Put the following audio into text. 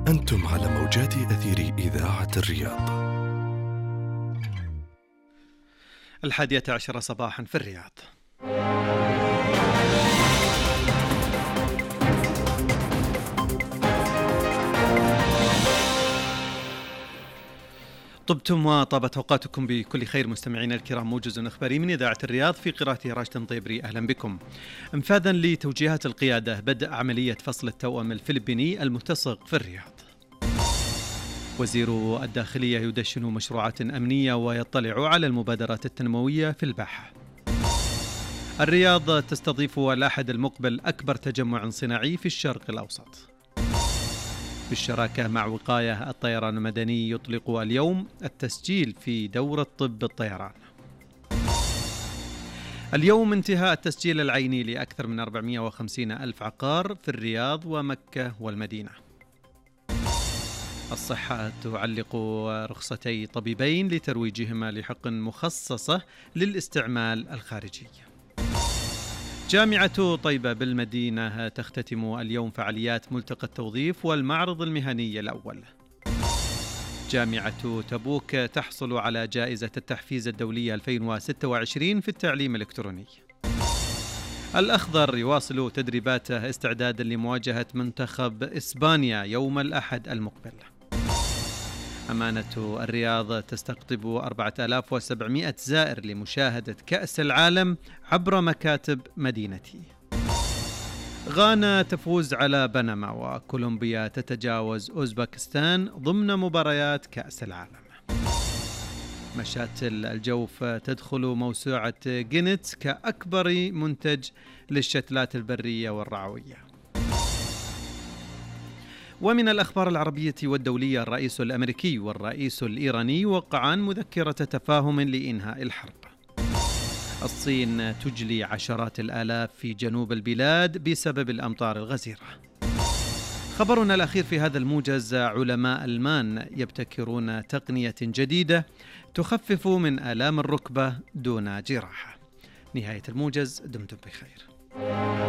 أنتم على موجات أثير إذاعة الرياض. 11 صباحا في الرياض. طبتم وطابت أوقاتكم بكل خير مستمعينا الكرام. موجز إخباري من إذاعة الرياض في قراءة راشد طيبري. أهلا بكم. انفاذا لتوجيهات القيادة بدأ عملية فصل التوأم الفلبيني الملتصق في الرياض. وزير الداخلية يدشن مشروعات أمنية ويطلع على المبادرات التنموية في الباحة. الرياض تستضيف الأحد المقبل أكبر تجمع صناعي في الشرق الأوسط. بالشراكة مع وقاية الطيران المدني يطلق اليوم التسجيل في دورة طب الطيران. اليوم انتهاء التسجيل العيني لأكثر من 450 ألف عقار في الرياض ومكة والمدينة. الصحة تعلق رخصتي طبيبين لترويجهما لحق مخصصة للاستعمال الخارجي. جامعة طيبة بالمدينة تختتم اليوم فعاليات ملتقى التوظيف والمعرض المهني الأول. جامعة تبوك تحصل على جائزة التحفيز الدولية 2026 في التعليم الإلكتروني. الأخضر يواصل تدريباته استعدادا لمواجهة منتخب إسبانيا يوم الأحد المقبل. أمانة الرياض تستقطب 4700 زائر لمشاهدة كأس العالم عبر مكاتب مدينتي. غانا تفوز على بنما وكولومبيا تتجاوز أوزبكستان ضمن مباريات كأس العالم. مشاتل الجوف تدخل موسوعة جينيتس كأكبر منتج للشتلات البرية والرعوية. ومن الأخبار العربية والدولية، الرئيس الأمريكي والرئيس الإيراني وقعان مذكرة تفاهم لإنهاء الحرب. الصين تجلي عشرات الآلاف في جنوب البلاد بسبب الأمطار الغزيرة. خبرنا الأخير في هذا الموجز، علماء ألمان يبتكرون تقنية جديدة تخفف من آلام الركبة دون جراحة. نهاية الموجز، دمتم بخير.